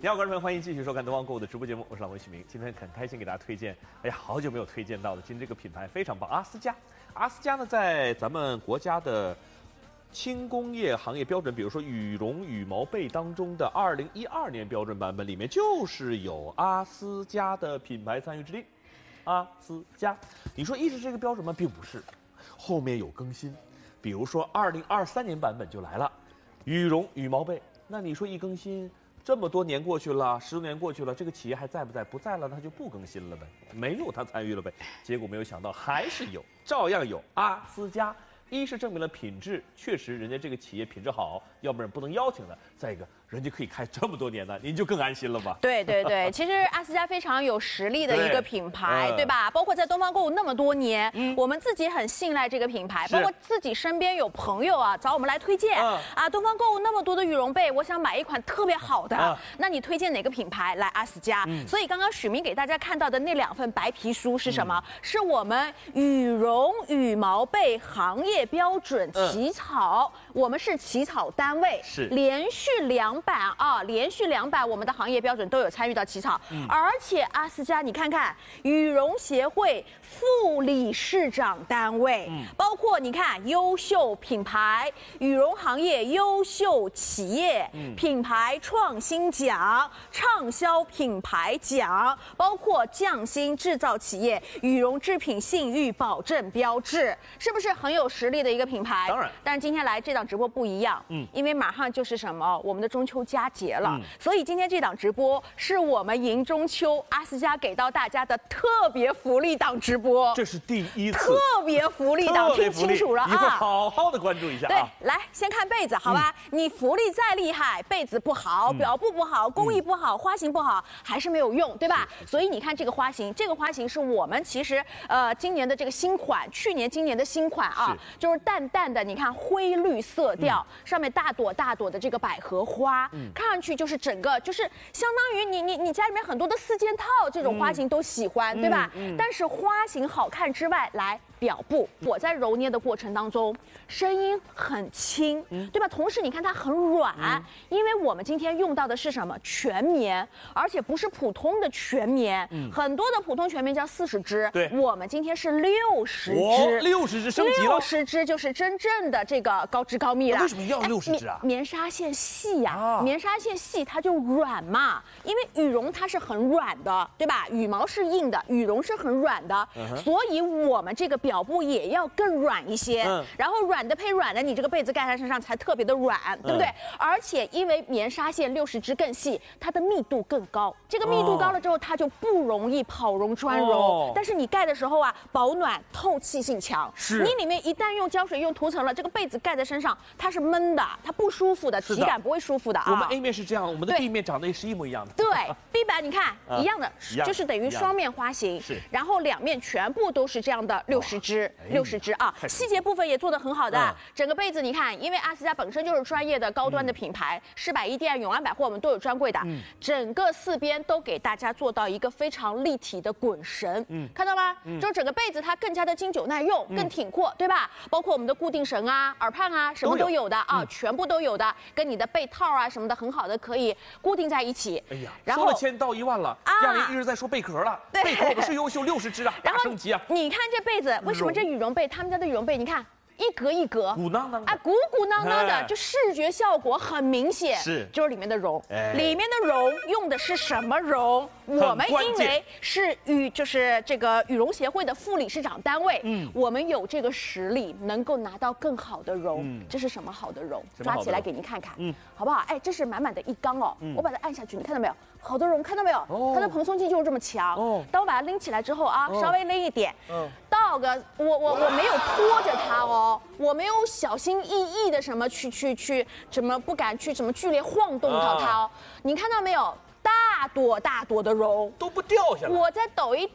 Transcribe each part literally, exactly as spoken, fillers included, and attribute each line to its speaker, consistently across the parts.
Speaker 1: 你好，观众朋友，欢迎继续收看东方购物的直播节目，我是老文许明。今天很开心给大家推荐，哎呀，好久没有推荐到的，今天这个品牌非常棒，阿斯加。阿斯加呢，在咱们国家的轻工业行业标准，比如说羽绒羽毛被当中的二零一二年标准版本里面，就是有阿斯加的品牌参与制定。阿斯加，你说一直这个标准吗？并不是，后面有更新，比如说二零二三年版本就来了，羽绒羽毛被。那你说一更新？这么多年过去了，十多年过去了，这个企业还在不在？不在了，那就不更新了呗，没有他参与了呗。结果没有想到还是有，照样有阿斯加。一是证明了品质确实人家这个企业品质好，要不然不能邀请的。再一个，人家可以开这么多年呢，您就更安心了吧？
Speaker 2: 对对对，其实阿斯加非常有实力的一个品牌， 对,、嗯、对吧？包括在东方购物那么多年，嗯、我们自己很信赖这个品牌，包括自己身边有朋友啊找我们来推荐、嗯、啊，东方购物那么多的羽绒被，我想买一款特别好的，嗯、那你推荐哪个品牌？来阿斯加。嗯、所以刚刚许明给大家看到的那两份白皮书是什么？嗯、是我们羽绒羽毛被行业标准。起草，嗯、我们是起草单位，是连续两版啊，连续两版我们的行业标准都有参与到起草，嗯、而且阿斯加，你看看羽绒协会副理事长单位，嗯、包括你看优秀品牌、羽绒行业优秀企业、嗯、品牌创新奖、畅销品牌奖，包括匠心制造企业羽绒制品信誉保证标志，是不是很有实力的一个品牌？
Speaker 1: 当然，
Speaker 2: 但是今天来这档直播不一样，嗯，因为马上就是什么，我们的中秋佳节了，嗯、所以今天这档直播是我们迎中秋阿斯加给到大家的特别福利档直播，
Speaker 1: 这是第一次
Speaker 2: 特别福利档，听清楚了啊！
Speaker 1: 一会儿好好的关注一下啊！
Speaker 2: 对，来先看被子，好吧？嗯、你福利再厉害，被子不好，表布不好，工艺不好，花型不好，还是没有用，对吧？所以你看这个花型，这个花型是我们其实呃今年的这个新款，去年今年的新款啊，就是淡淡的。你看灰绿色调，嗯、上面大朵大朵的这个百合花，嗯、看上去就是整个就是相当于你你你家里面很多的四件套这种花型都喜欢，嗯、对吧？嗯嗯、但是花型好看之外，来表布，我在揉捏的过程当中，声音很轻，嗯、对吧？同时你看它很软，嗯、因为我们今天用到的是什么全棉，而且不是普通的全棉，嗯、很多的普通全棉叫四十支，
Speaker 1: 对，
Speaker 2: 我们今天是六十支，
Speaker 1: 六十支升级了，
Speaker 2: 六十支就是真正的这个高织高密了。
Speaker 1: 为什么要六十支啊？
Speaker 2: 棉纱线细呀、啊，啊、棉纱线细它就软嘛，因为羽绒它是很软的，对吧？羽毛是硬的，羽绒是很软的，嗯、所以我们这个表布也要更软一些。嗯、然后软的配软的，你这个被子盖在身上才特别的软，对不对？嗯、而且因为棉纱线六十支更细，它的密度更高。这个密度高了之后，它就不容易跑绒专绒。哦、但是你盖的时候啊，保暖透气性强。
Speaker 1: 是。
Speaker 2: 你里面一旦用胶水用涂层了，这个被子盖在身上，它是闷的，它不舒服的，体感不会舒服的啊。
Speaker 1: 我们 A 面是这样，我们的 B 面长得也是一模一样的。
Speaker 2: 对 ，B 版你看、啊、一样的，就是等于双面花型，是。然后两面全部都是这样的六十支，六十支啊，细节部分也做得很好的。嗯、整个被子你看，因为阿斯加本身就是专业的高端的品牌，世百衣店、永安百货我们都有专柜的，嗯、整个四边都给大家做到一个非常立体的滚绳，嗯，看到吗？嗯、就是整个被子它更加的经久耐用，更挺阔，对吧？包括我们的固定绳啊、耳畔啊，什么都有的啊，嗯、全部都有的，跟你的被套啊什么的很好的可以固定在一起。
Speaker 1: 哎呀，然后说了千到一万了，啊，亚玲一直在说贝壳了，贝壳我们是优秀六十支啊，大升级啊！
Speaker 2: 你看这被子，为什么这羽绒被，他们家的羽绒被，你看。一格一格，
Speaker 1: 鼓囊囊
Speaker 2: 啊，鼓鼓囊囊的，就视觉效果很明显，是，就是里面的绒，哎、里面的绒用的是什么绒？我们因为是羽，就是这个羽绒协会的副理事长单位，嗯，我们有这个实力，能够拿到更好的绒。嗯、这是什么好的绒？抓起来给您看看，嗯，好不好？哎，这是满满的一缸哦，嗯、我把它按下去，你看到没有？好多绒，看到没有？哦、它的蓬松性就是这么强。哦，当我把它拎起来之后啊，哦、稍微拎一点，嗯，倒个，我我我没有拖着它哦。我没有小心翼翼的什么去去去，怎么不敢去怎么剧烈晃动到它哦？啊、你看到没有？大朵大朵的绒
Speaker 1: 都不掉下来。
Speaker 2: 我再抖一抖，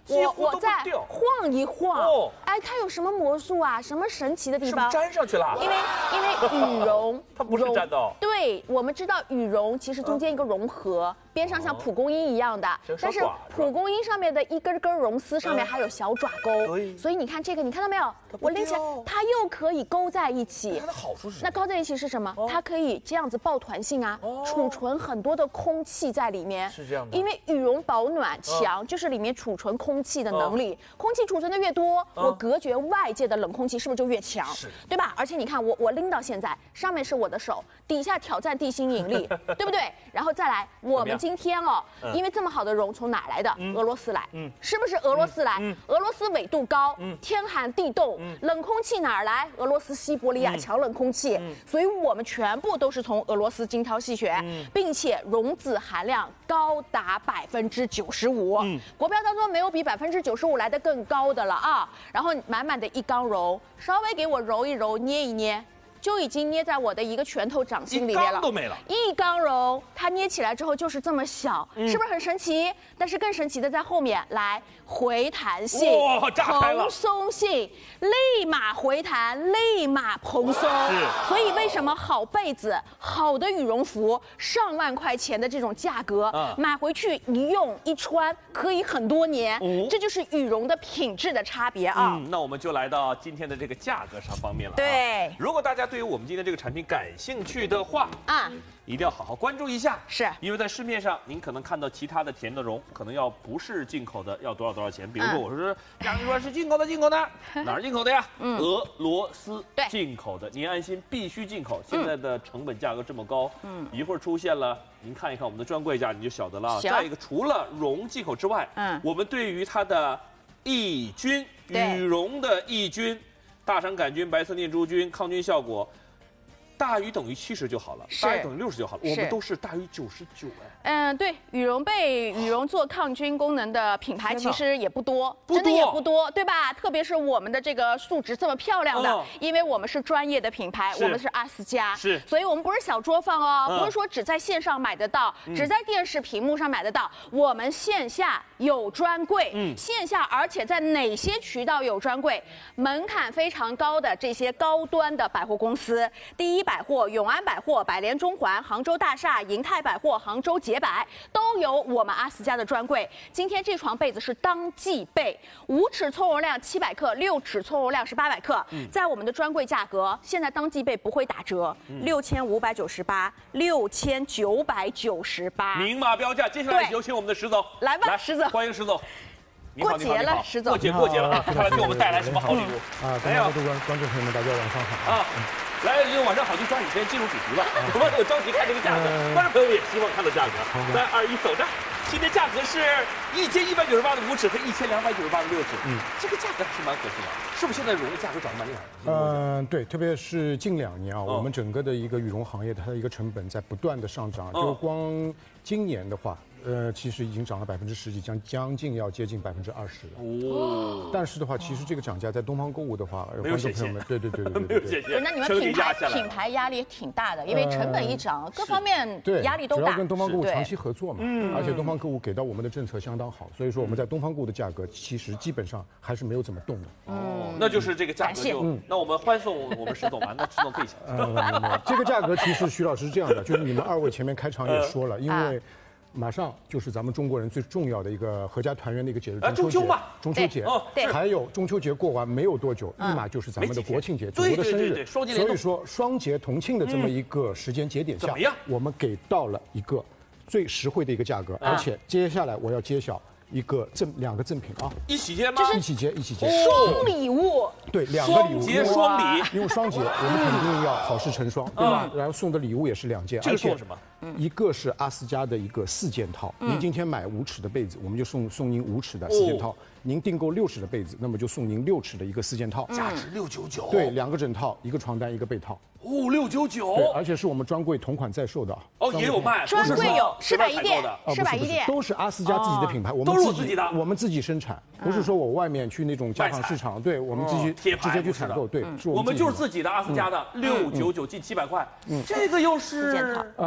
Speaker 2: 我我再晃一晃，哦，哎，它有什么魔术啊？什么神奇的地方？
Speaker 1: 粘上去了。
Speaker 2: 因为因为羽绒，
Speaker 1: 它不是粘的。
Speaker 2: 对，我们知道羽绒其实中间一个绒盒，边上像蒲公英一样的，但是蒲公英上面的一根根绒丝上面还有小爪钩，所以你看这个，你看到没有？我拎起来，它又可以勾在一起。
Speaker 1: 它的好处是什么？
Speaker 2: 那勾在一起是什么？它可以这样子抱团性啊，储存很多的空气在里面。
Speaker 1: 是这样的。
Speaker 2: 因为羽绒保暖强，就是里面储存空气的能力。空气储存的越多，我隔绝外界的冷空气是不是就越强？是，对吧？而且你看我我拎到现在，上面是我的手，底下挑战地心引力，对不对？然后再来，我们今天哦，因为这么好的绒从哪来的？俄罗斯来，嗯，是不是俄罗斯来？俄罗斯纬度高，天寒地冻，冷空气哪儿来？俄罗斯西伯利亚强冷空气，所以我们全部都是从俄罗斯精挑细选，并且绒子含量高达百分之九十五，国标当中没有比百分之九十五来的更高的了啊！然后满满的一缸绒，稍微给我揉一揉，捏一捏。就已经捏在我的一个拳头掌心里面了，
Speaker 1: 一缸都没了。
Speaker 2: 一缸绒，它捏起来之后就是这么小，嗯、是不是很神奇？但是更神奇的在后面，来回弹性、蓬松性，立马回弹，立马蓬松。所以为什么好被子、好的羽绒服，上万块钱的这种价格，嗯、买回去一用一穿可以很多年，哦、这就是羽绒的品质的差别啊。
Speaker 1: 嗯，那我们就来到今天的这个价格上方面了。
Speaker 2: 对，
Speaker 1: 如果大家对于我们今天这个产品感兴趣的话，啊，一定要好好关注一下。
Speaker 2: 是，
Speaker 1: 因为在市面上，您可能看到其他的甜的绒，可能要不是进口的，要多少多少钱。比如说，我说杨玉说是进口的，进口的，哪儿进口的呀？嗯，俄罗斯进口的，您安心，必须进口。现在的成本价格这么高，嗯，一会儿出现了，您看一看我们的专柜价，你就晓得了。再一个，除了绒进口之外，嗯，我们对于它的抑菌，羽绒的抑菌。大肠杆菌、白色念珠菌抗菌效果大于等于七十就好了，大于等于六十就好了。我们都是大于九十九哎。
Speaker 2: 嗯，对，羽绒被羽绒做抗菌功能的品牌其实也不多，真的也不多，对吧？特别是我们的这个素质这么漂亮的，哦、因为我们是专业的品牌，我们是阿斯加，
Speaker 1: 是，
Speaker 2: 所以我们不是小作坊哦，嗯、不是说只在线上买得到，嗯、只在电视屏幕上买得到，我们线下有专柜，嗯，线下而且在哪些渠道有专柜？门槛非常高的这些高端的百货公司，第一百货、永安百货、百联中环、杭州大厦、银泰百货、杭州捷百都有我们阿斯加的专柜。今天这床被子是当季被，五尺葱绒量七百克，六尺葱绒量是八百克，嗯、在我们的专柜价格，现在当季被不会打折，六千五百九十八，六千九百九十八，
Speaker 1: 明码标价。接下来有请我们的石总，
Speaker 2: 来吧，石总，
Speaker 1: 欢迎石总。
Speaker 2: 过节了，石总，
Speaker 1: 过节过节了，看来给我们带来什么好礼物
Speaker 3: 啊？各位观观众朋友们，大家晚上好啊！
Speaker 1: 来，这个晚上好，就抓紧时间进入主题吧。我们很着急看这个价格，观众朋友也希望看到价格。三二一，走着。今天价格是一千一百九十八的五尺和一千两百九十八的六尺，嗯，这个价格还是蛮合适的。是不是现在绒的价格涨得蛮厉害？
Speaker 3: 嗯，对，特别是近两年啊，我们整个的一个羽绒行业，它的一个成本在不断的上涨。就光今年的话。呃，其实已经涨了百分之十几，将将近要接近百分之二十了。哦，但是的话，其实这个涨价在东方购物的话，观众朋友们，对对对对对对
Speaker 1: 对，
Speaker 2: 那你们品牌品牌压力也挺大的，因为成本一涨，各方面压力都大。
Speaker 3: 主要跟东方购物长期合作嘛，嗯，而且东方购物给到我们的政策相当好，所以说我们在东方购物的价格其实基本上还是没有怎么动的。
Speaker 1: 哦，那就是这个价格就，那我们欢送我们石总吧，那石总可以。
Speaker 3: 呃，这个价格其实徐老师是这样的，就是你们二位前面开场也说了，因为。马上就是咱们中国人最重要的一个合家团圆的一个节日，
Speaker 1: 中秋嘛，
Speaker 3: 中秋节，还有中秋节过完没有多久，立马就是咱们的国庆节，祖国的生日，所以说双节同庆的这么一个时间节点下，我们给到了一个最实惠的一个价格，而且接下来我要揭晓。一个赠两个赠品啊，
Speaker 1: 一起接吗？
Speaker 3: 一起接，一起接，
Speaker 2: 双礼物。
Speaker 3: 对，两个礼物，
Speaker 1: 双节双礼，
Speaker 3: 因为双节我们肯定要好事成双，对吧？然后送的礼物也是两件，
Speaker 1: 这个送什么？
Speaker 3: 一个是阿斯加的一个四件套，您今天买五尺的被子，我们就送送您五尺的四件套；您订购六尺的被子，那么就送您六尺的一个四件套，
Speaker 1: 价值六九九。
Speaker 3: 对，两个枕套，一个床单，一个被套。
Speaker 1: 哦，六九九。
Speaker 3: 对，而且是我们专柜同款在售的。
Speaker 1: 哦，也有卖。
Speaker 2: 专柜有，是百一店，是百一店，
Speaker 3: 都是阿斯加自己的品牌，我们自己的，我们自己生产，不是说我外面去那种家纺市场，对我们自己直接去采购，对，
Speaker 1: 我们就是自己的阿斯加的六九九，近七百块。这个又是
Speaker 3: 呃，这个。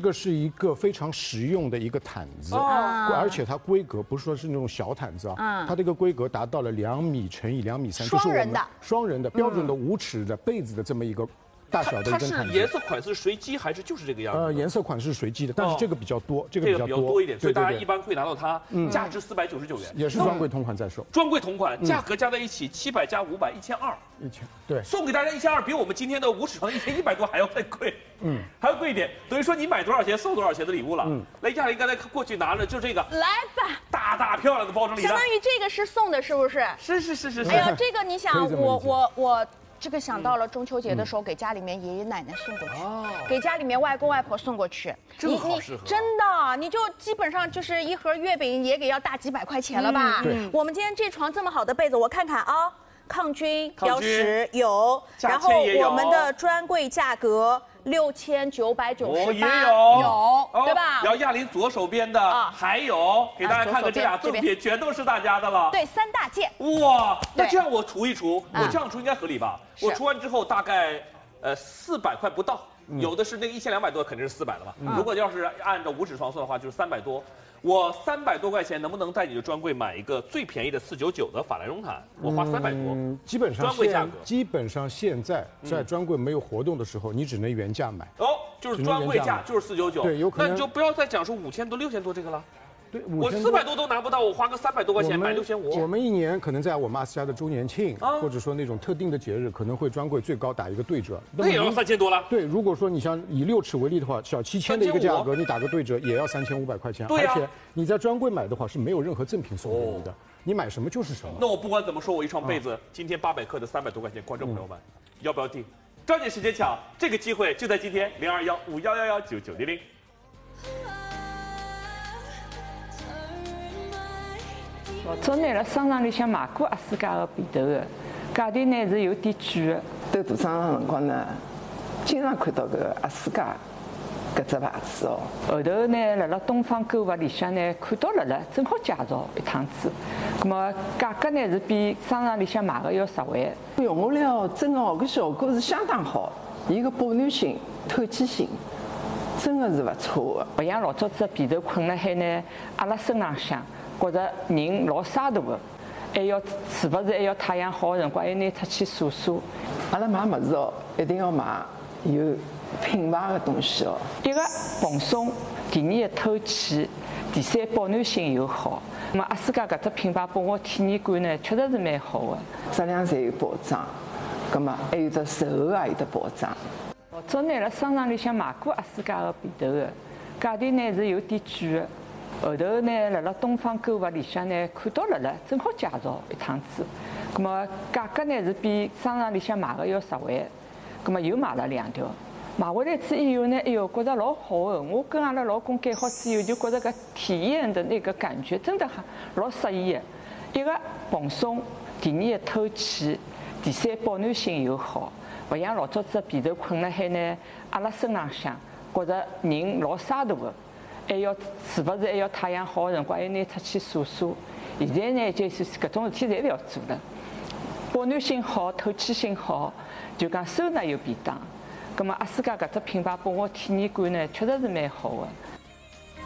Speaker 3: 个是一个非常实用的一个毯子，而且它规格不是说是那种小毯子啊，它这个规格达到了两米乘以两米三，
Speaker 2: 双人的
Speaker 3: 双人的标准的五尺的被子的这么一个。大小的一根毯子，
Speaker 1: 它是颜色款式随机还是就是这个样子？
Speaker 3: 呃，颜色款式随机的，但是这个比较多，这个比较
Speaker 1: 多一点，所以大家一般会拿到它，价值四百九十九元，
Speaker 3: 也是专柜同款在售。
Speaker 1: 专柜同款，价格加在一起七百加五百，一千二，
Speaker 3: 一千对，
Speaker 1: 送给大家一千二，比我们今天的五尺床一千一百多还要再贵，嗯，还要贵一点。等于说你买多少钱送多少钱的礼物了。嗯，来，亚玲刚才过去拿着就这个，
Speaker 2: 来吧，
Speaker 1: 大大漂亮的包装礼
Speaker 2: 相当于这个是送的，是不是？
Speaker 1: 是是是是是。
Speaker 2: 哎呀，这个你想，我我我。这个想到了中秋节的时候，给家里面爷爷奶奶送过去，哦、给家里面外公外婆送过去，
Speaker 1: 正好适合。
Speaker 2: 真的，你就基本上就是一盒月饼也给要大几百块钱了吧？
Speaker 3: 嗯、
Speaker 2: 我们今天这床这么好的被子，我看看啊，抗菌标识有，然后我们的专柜价格。六千九百九十八，
Speaker 1: 也有
Speaker 2: 有，对吧？
Speaker 1: 然后亚玲左手边的还有，给大家看看这俩赠品，全都是大家的了。
Speaker 2: 对，三大件。
Speaker 1: 哇，那这样我除一除，我这样除应该合理吧？我除完之后大概，呃，四百块不到，有的是那个一千两百多，肯定是四百了吧？如果要是按照五尺床算的话，就是三百多。我三百多块钱能不能在你的专柜买一个最便宜的四九九的法兰绒毯？我花三百多，
Speaker 3: 嗯，基本上
Speaker 1: 专柜价格。
Speaker 3: 基本上现在在专柜没有活动的时候，你只能原价买。
Speaker 1: 哦，就是专柜价就是四九九。
Speaker 3: 对，有可能。
Speaker 1: 那你就不要再讲说五千多、六千多这个了。
Speaker 3: 对，
Speaker 1: 我四百多都拿不到，我花个三百多块钱买六千五。
Speaker 3: 我们一年可能在我们阿斯加的周年庆，啊、或者说那种特定的节日，可能会专柜最高打一个对折。
Speaker 1: 那也要三千多了。
Speaker 3: 对，如果说你像以六尺为例的话，小七千的一个价格，你打个对折也要三千五百块钱。
Speaker 1: 对呀、啊。
Speaker 3: 而且你在专柜买的话是没有任何赠品送给你的，哦、你买什么就是什么。
Speaker 1: 那我不管怎么说，我一床被子、啊、今天八百克的三百多块钱，观众朋友们、嗯、要不要订？抓紧时间抢，这个机会就在今天，零二幺五幺幺幺九九零零。
Speaker 4: 老早呢，辣商场里向买过阿斯加的被头的，价钿呢是有点贵的。
Speaker 5: 到大商场辰光呢，经常看到搿阿斯加搿只牌子哦。
Speaker 4: 后头呢，辣辣东方购物里向呢看到了了，正好介绍一趟子。那么价格呢是比商场里向买的要实惠。
Speaker 5: 用下来哦，真的哦，搿效果是相当好，伊个保暖性、透气性。真的是不错的，
Speaker 4: 不像老早子被头困了海呢，阿拉身浪向觉着人老沙大的，还要是不是还要太阳好的辰光，还拿出去晒晒。
Speaker 5: 阿拉买物事哦，一定要买有品牌的东西哦。
Speaker 4: 一个蓬松，第二个透气，第三保暖性又好。那么阿斯加搿只品牌拨我体验感呢，确实是蛮好的，
Speaker 5: 质量侪有保障，葛么还有只售后也有得保障。
Speaker 4: 老早呢，辣商场里向买过阿斯加的被头的，价钿呢是有点贵的。后头呢，辣辣东方购物里向呢看到了了，正好介绍一趟子。那么价格呢是比商场里向买的要实惠。那么又买了两条，买回来之以后呢，哎哟，觉着老好的。我跟阿拉老公盖好之后，就觉着搿体验的那个感觉真的很老适意的。一个蓬松，第二个透气，第三保暖性又好。不像老早子被头困了海呢，阿拉身浪向觉着人老沙大的，还要是不是还要太阳好的辰光，还拿出去晒晒。现在呢，就是搿种事体侪勿要做了，保暖性好，透气性好，就讲收纳又便当。葛末阿斯加搿只品牌拨我体验感呢，确实是蛮好的。